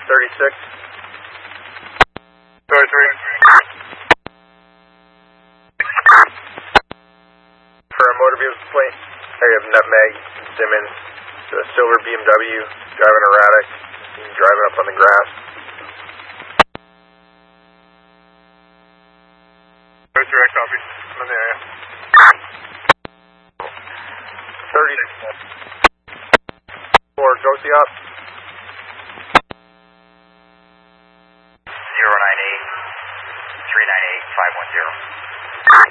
36. 33. For a motor vehicle complaint, I have Nutmeg Simmons, the silver BMW, driving erratic, driving up on the grass. 33, I copy. I'm in the area. 34, Gosi up.